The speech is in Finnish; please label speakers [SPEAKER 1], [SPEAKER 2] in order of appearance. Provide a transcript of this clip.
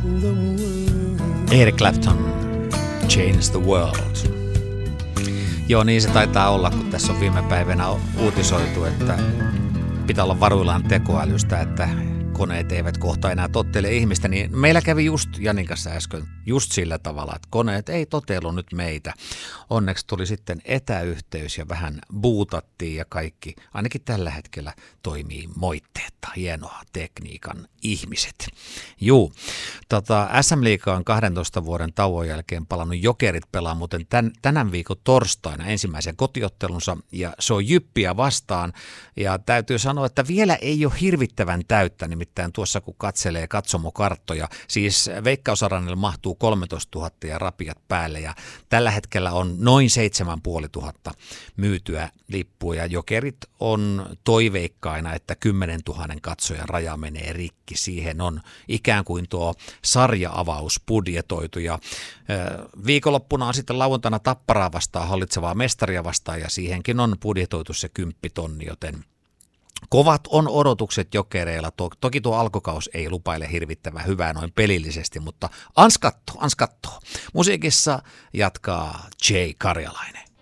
[SPEAKER 1] Eric Clapton, Change the World. Joo, niin se taitaa olla, kun tässä on viime päivänä uutisoitu, että pitää olla varuillaan tekoälystä, että koneet eivät kohta enää tottele ihmistä, niin meillä kävi just Janin kanssa äsken just sillä tavalla, että koneet ei totelu nyt meitä. Onneksi tuli sitten etäyhteys ja vähän buutattiin ja kaikki, ainakin tällä hetkellä toimii moitteetta. Hienoa tekniikan ihmiset. Juu, SM-liiga on 12 vuoden tauon jälkeen palannut. Jokerit pelaa muuten tänään viikon torstaina ensimmäisen kotiottelunsa ja se on Jyppiä vastaan. Ja täytyy sanoa, että vielä ei ole hirvittävän täyttä, nimittäin tuossa kun katselee katsomokarttoja, siis Veikkausarannille mahtuu 13 000 ja rapiat päälle ja tällä hetkellä on noin 7500 myytyä lippua ja Jokerit on toiveikkaina, että 10 000 katsojan raja menee rikki. Siihen on ikään kuin tuo sarja-avaus budjetoitu ja viikonloppuna on sitten lauantaina Tapparaa vastaan, hallitsevaa mestaria vastaan ja siihenkin on budjetoitu se 10 000, joten kovat on odotukset Jokereilla. Toki tuo alkukaus ei lupaile hirvittävän hyvää noin pelillisesti, mutta ans kattoo. Musiikissa jatkaa Jay Karjalainen.